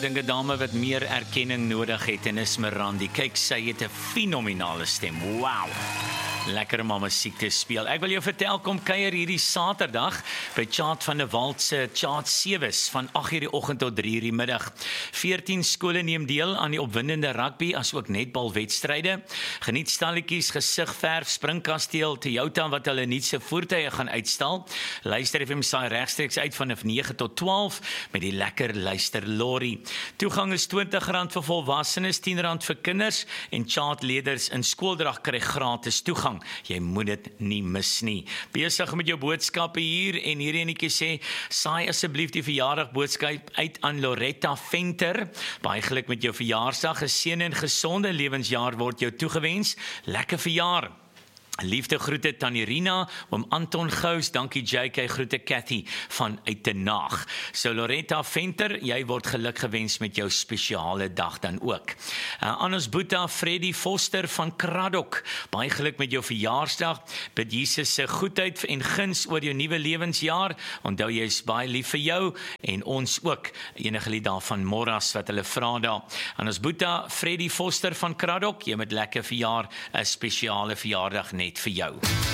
dink 'n dame wat meer erkenning nodig het en is Mirandi. Kyk, sy het 'n fenominale stem. Wow. Lekker om musiek te speel. Ek wil jou vertel, kom kuier hierdie Saterdag by Chart van der Walt se Chart 7's van 8:00 die oggend tot 3:00 die middag. 14 skole neem deel aan die opwindende rugby as ook netbalwedstryde. Geniet stalletjies, gesigverf, springkasteel, Toyota wat hulle nuutste voertuie gaan uitstal. Luister FM saai regstreeks uit vanaf 9 tot 12 met die lekker luisterlorry. Toegang is R20 vir volwassenes, R10 vir kinders en chartleerders in skooldrag kry gratis toegang. Jy moet dit nie mis nie. Besig met jou boodskappe hier en hierdie enetjie sê, saai asseblief die verjaardag boodskap uit aan Loretta Venter. Baie geluk met jou verjaarsdag, 'n geseënde en gesonde lewensjaar word jou toegewens. Lekker verjaar. Liefde groete Tannie Rina, oom Anton Gous, dankie JK, groete Cathy van Uitenaag. So Loretta Venter, jy word geluk gewens met jou spesiale dag dan ook. Aan ons boeta Freddy Foster van Kraddock, baie geluk met jou verjaarsdag, bid Jesus se goedheid en guns oor jou nuwe lewensjaar, onthou jy is baie lief vir jou en ons ook, enige lied daar van Morras wat hulle vra daar. Aan ons boeta Freddy Foster van Kraddock, jy met lekker verjaar, 'n spesiale verjaardag net vir jou.